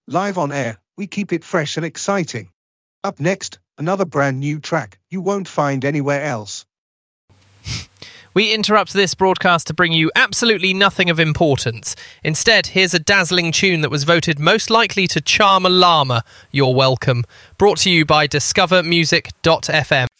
Live on air, we keep it fresh and exciting. Up next, another brand new track you won't find anywhere else. We interrupt this broadcast to bring you absolutely nothing of importance. Instead, here's a dazzling tune that was voted most likely to charm a llama. You're welcome. Brought to you by discovermusic.fm.